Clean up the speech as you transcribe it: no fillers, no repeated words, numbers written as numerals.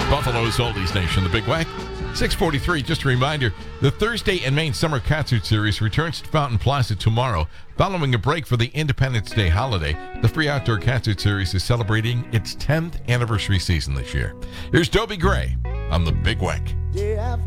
Buffalo's Oldies Nation, the Big Wack. 6:43, just a reminder, the Thursday and Main Summer Concert Series returns to Fountain Plaza tomorrow. Following a break for the Independence Day holiday, the Free Outdoor Concert Series is celebrating its 10th anniversary season this year. Here's Dobie Gray on the Big Wack.